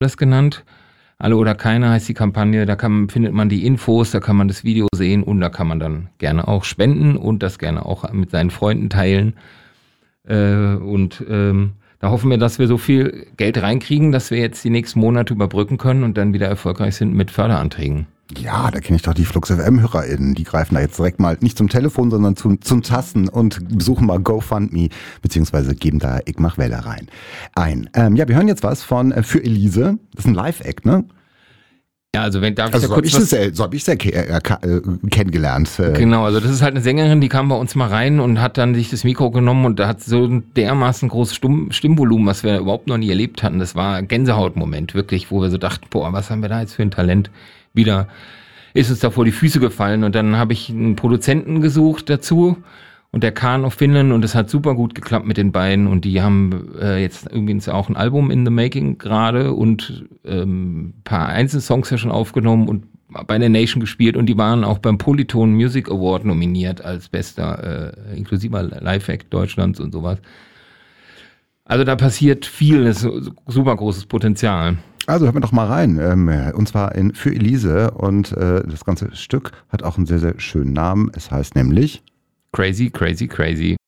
das genannt. Alle oder keiner heißt die Kampagne, findet man die Infos, da kann man das Video sehen und da kann man dann gerne auch spenden und das gerne auch mit seinen Freunden teilen. Da hoffen wir, dass wir so viel Geld reinkriegen, dass wir jetzt die nächsten Monate überbrücken können und dann wieder erfolgreich sind mit Förderanträgen. Ja, da kenne ich doch die Flux FM-HörerInnen. Die greifen da jetzt direkt mal nicht zum Telefon, sondern zum Tasten und suchen mal GoFundMe, beziehungsweise geben da Ich mach Welle rein. Ja, wir hören jetzt was von Für Elise. Das ist ein Live-Act, ne? Ja, also so habe ich es kennengelernt. Genau, also das ist halt eine Sängerin, die kam bei uns mal rein und hat dann sich das Mikro genommen und da hat so ein dermaßen großes Stimmvolumen, was wir überhaupt noch nie erlebt hatten. Das war ein Gänsehautmoment, wirklich, wo wir so dachten, boah, was haben wir da jetzt für ein Talent? Wieder ist uns da vor die Füße gefallen und dann habe ich einen Produzenten gesucht dazu und der Kahn auf Finnland und es hat super gut geklappt mit den beiden und die haben jetzt übrigens auch ein Album in the making gerade und ein paar Einzelsongs ja schon aufgenommen und bei der Nation gespielt und die waren auch beim Polyton Music Award nominiert als bester inklusiver Live-Act Deutschlands und sowas. Also da passiert viel, das ist super großes Potenzial. Also hören wir doch mal rein, und zwar in Für Elise und das ganze Stück hat auch einen sehr, sehr schönen Namen. Es heißt nämlich Crazy, Crazy, Crazy.